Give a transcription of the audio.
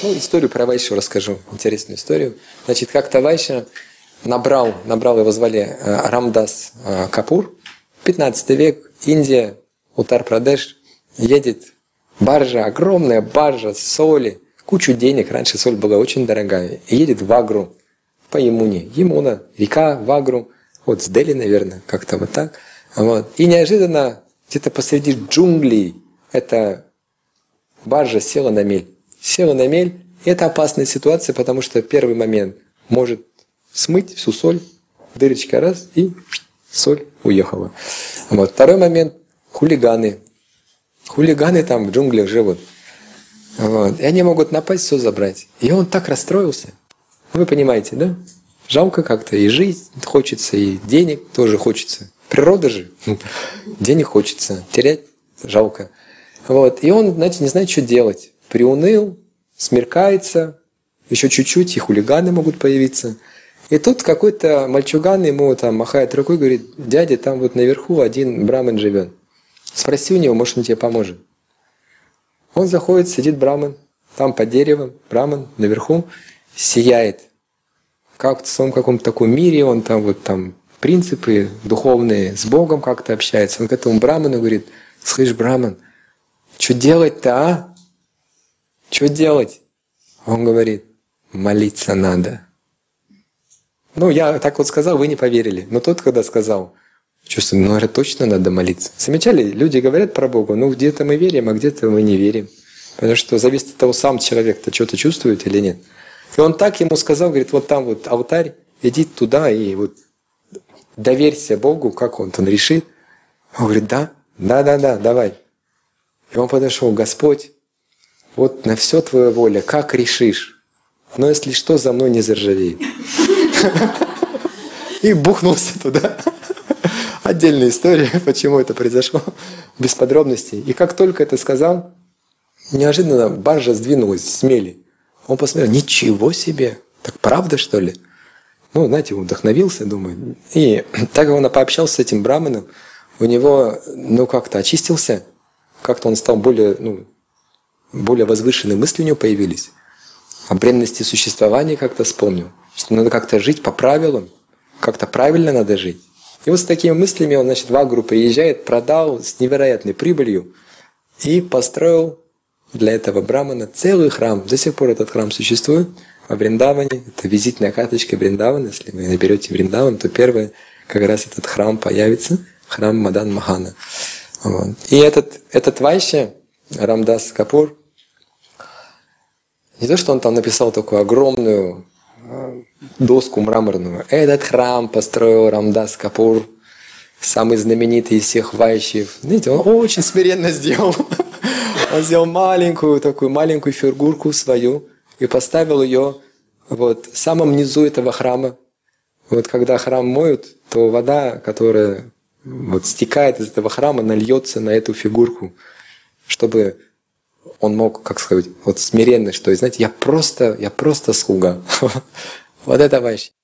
Ну, историю про Вайшу расскажу, интересную историю. Значит, как-то Вайша набрал, его звали Рамдас Капур, 15 век, Индия, Утар-Прадеш, едет баржа, огромная баржа соли, кучу денег, раньше соль была очень дорогая, и едет в Агру, по Ямуне. Ямуна, река в Агру, вот с Дели, наверное, как-то вот так. Вот. И неожиданно где-то посреди джунглей эта баржа села на мель. Села на мель, и это опасная ситуация, потому что первый момент может смыть всю соль, дырочка раз, и соль уехала. Вот. Второй момент – хулиганы. Хулиганы там в джунглях живут. Вот. И они могут напасть, все забрать. И он так расстроился. Вы понимаете, да? Жалко как-то. И жизнь хочется, и денег тоже хочется. Природа же. Денег хочется. Терять жалко. Вот. И он, знаете, не знает, что делать. Приуныл, смеркается. Еще чуть-чуть, и хулиганы могут появиться. И тут какой-то мальчуган ему там махает рукой, говорит: дядя, там вот наверху один браман живет. Спроси у него, может, он тебе поможет. Он заходит, сидит браман, там под деревом, браман наверху, сияет. Как в своем каком-то таком мире, он там вот там принципы духовные, с Богом как-то общается. Он к этому браману говорит: слышь, браман, что делать-то, а? Что делать? Он говорит: молиться надо. Ну, я так вот сказал, вы не поверили. Но тот, когда сказал, чувствую, ну, это точно надо молиться. Замечали? Люди говорят про Бога, ну, где-то мы верим, а где-то мы не верим. Потому что зависит от того, сам человек-то что-то чувствует или нет. И он так ему сказал, говорит: вот там вот алтарь, иди туда и вот доверься Богу, как он решит. Он говорит: да, давай. И он подошел: Господь, вот на все твоя воля, как решишь. Но если что, за мной не заржавеет. И бухнулся туда. Отдельная история, почему это произошло, без подробностей. И как только это сказал, неожиданно баржа сдвинулась с мели. Он посмотрел: ничего себе, так правда, что ли? Ну, знаете, он вдохновился, думаю. И так как он пообщался с этим браманом, у него, ну, как-то очистился, как-то он стал более возвышенные мысли у него появились. О бренности существования как-то вспомнил, что надо как-то жить по правилам, как-то правильно надо жить. И вот с такими мыслями он, значит, в Агру приезжает, продал с невероятной прибылью и построил для этого брамана целый храм. До сих пор этот храм существует во Вриндаване. Это визитная карточка Вриндавана. Если вы наберете Вриндаван, то первое, как раз этот храм появится, храм Мадан Мохана. Вот. И этот Вайша, Рамдас Капур, не то, что он там написал такую огромную доску мраморную. Этот храм построил Рамдас Капур, самый знаменитый из всех вайшев. Знаете, он очень смиренно сделал. Он сделал маленькую фигурку свою и поставил ее вот в самом низу этого храма. Вот когда храм моют, то вода, которая вот стекает из этого храма, нальется на эту фигурку, чтобы он мог, как сказать, вот смиренно, что, знаете, я просто слуга. Вот это Вайша.